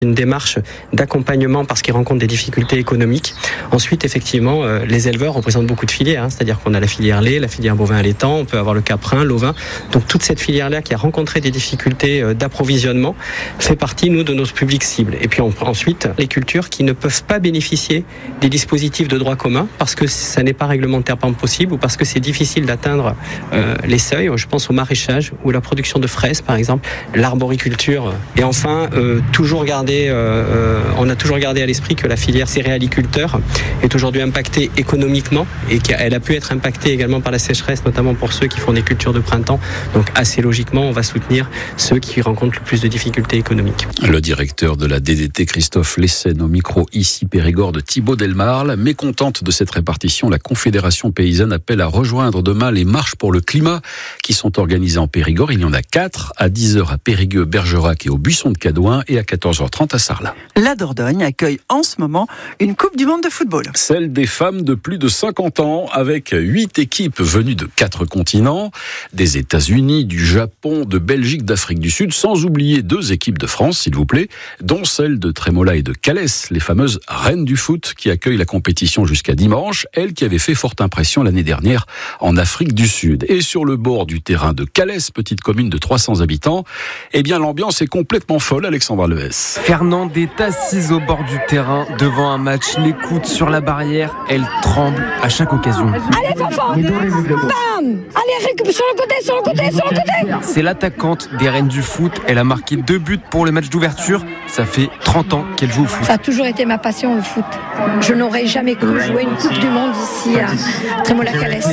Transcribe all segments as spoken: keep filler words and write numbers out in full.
une démarche d'accompagnement parce qu'ils rencontrent des difficultés économiques. Ensuite, effectivement, euh, les éleveurs représentent beaucoup de filières, hein, c'est-à-dire qu'on a la filière lait, la filière bovin allaitant, on peut avoir le caprin, l'ovin. Donc toute cette filière-là qui a rencontré des difficultés euh, d'approvisionnement fait partie, nous, de nos publics cibles. Et puis on, ensuite, les cultures qui ne peuvent pas bénéficier des dispositifs de droit commun parce que ça n'est pas réglementairement possible ou parce que c'est difficile d'atteindre euh, les seuils. Je pense au maraîchage ou à la production de fraises, par exemple, l'arboriculture. Et enfin, euh, toujours garder Euh, on a toujours gardé à l'esprit que la filière céréaliculteur est aujourd'hui impactée économiquement et qu'elle a pu être impactée également par la sécheresse, notamment pour ceux qui font des cultures de printemps. Donc assez logiquement, on va soutenir ceux qui rencontrent le plus de difficultés économiques. Le directeur de la D D T, Christophe Lessen, au micro ici Périgord de Thibaut Delmarle. Mécontente de cette répartition, la Confédération paysanne appelle à rejoindre demain les marches pour le climat qui sont organisées en Périgord. Il y en a quatre, à dix heures à Périgueux, Bergerac et au Buisson de Cadouin et à quatorze heures trente à Sarlat. La Dordogne accueille en ce moment une Coupe du Monde de football. Celle des femmes de plus de cinquante ans, avec huit équipes venues de quatre continents, des États-Unis, du Japon, de Belgique, d'Afrique du Sud, sans oublier deux équipes de France, s'il vous plaît, dont celle de Trémola et de Calès, les fameuses reines du foot qui accueillent la compétition jusqu'à dimanche, elles qui avaient fait forte impression l'année dernière en Afrique du Sud. Et sur le bord du terrain de Calès, petite commune de trois cents habitants, eh bien l'ambiance est complètement folle, Alexandra Levès. Fernande est assise au bord du terrain devant un match, les coudes sur la barrière, elle tremble à chaque occasion. Allez Fafan, bam, allez récupère sur le côté, sur le côté, sur le côté. C'est l'attaquante des Reines du foot, elle a marqué deux buts pour le match d'ouverture, ça fait trente ans qu'elle joue au foot. Ça a toujours été ma passion le foot. Je n'aurais jamais cru jouer une Coupe du Monde ici à Trémola-Calès.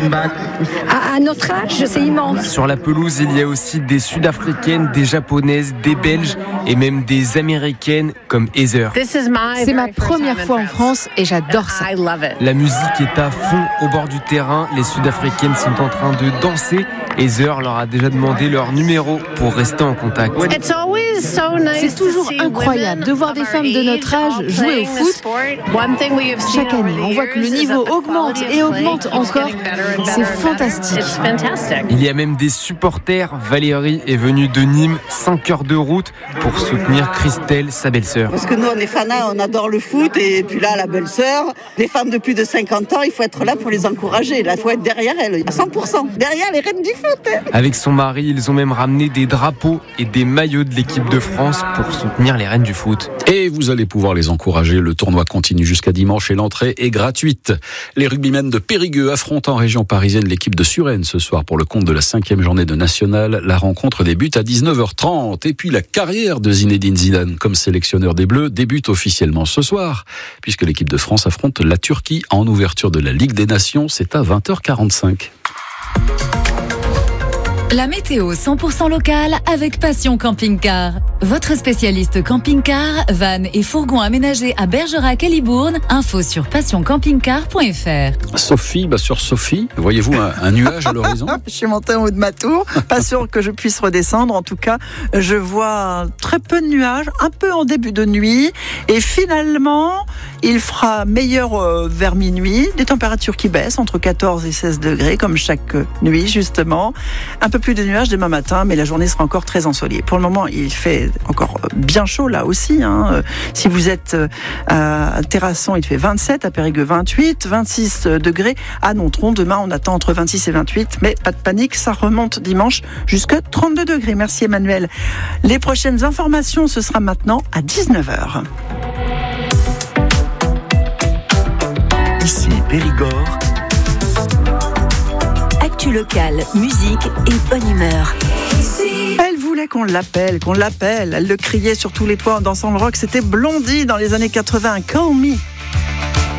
À, à notre âge, c'est immense. Sur la pelouse, il y a aussi des Sud-Africaines, des Japonaises, des Belges et même des Américaines comme Heather. C'est ma première fois en France et j'adore ça. La musique est à fond au bord du terrain. Les Sud-Africaines sont en train de danser. Heather leur a déjà demandé leur numéro pour rester en contact. C'est toujours incroyable de voir des femmes de notre âge jouer au foot. Chaque année, on voit que le niveau augmente et augmente encore. C'est fantastique. Il y a même des supporters. Valérie est venue de Nîmes, cinq heures de route pour soutenir Christelle, sa belle-sœur. Parce que nous, on est fanats, on adore le foot. Et puis là, la belle-sœur, les femmes de plus de cinquante ans, il faut être là pour les encourager. Là, il faut être derrière elles, à cent pour cent. Derrière les reines du foot. Avec son mari, ils ont même ramené des drapeaux et des maillots de l'équipe de France pour soutenir les reines du foot. Et vous allez pouvoir les encourager. Le tournoi continue jusqu'à dimanche et l'entrée est gratuite. Les rugbymen de Périgueux affrontent en région parisienne l'équipe de Suresnes ce soir pour le compte de la cinquième journée de National. La rencontre débute à dix-neuf heures trente. Et puis la carrière de Zinedine Zidane comme sélectionneur des Bleus débute officiellement ce soir, puisque l'équipe de France affronte la Turquie en ouverture de la Ligue des Nations. C'est à vingt heures quarante-cinq. La météo cent pour cent locale avec Passion Camping-Car. Votre spécialiste camping-car, van et fourgon aménagés à Bergerac et Libourne. Info sur passion camping car point f r. Sophie, bah sur Sophie, voyez-vous un, un nuage à l'horizon ? Je suis montée en haut de ma tour, pas sûr que je puisse redescendre. En tout cas, je vois très peu de nuages, un peu en début de nuit. Et finalement, il fera meilleur euh, vers minuit. Des températures qui baissent entre quatorze et seize degrés, comme chaque nuit justement. Un peu plus de nuages demain matin, mais la journée sera encore très ensoleillée. Pour le moment, il fait encore bien chaud là aussi. Hein. Si vous êtes à Terrasson, il fait vingt-sept, à Périgueux vingt-huit, vingt-six degrés. À Nontron, demain, on attend entre vingt-six et vingt-huit, mais pas de panique, ça remonte dimanche jusqu'à trente-deux degrés. Merci Emmanuel. Les prochaines informations, ce sera maintenant à dix-neuf heures. Ici Périgord. Actu locale, musique et bonne humeur. Elle voulait qu'on l'appelle, qu'on l'appelle. Elle le criait sur tous les toits en dansant le rock. C'était Blondie dans les années quatre-vingts. Call me.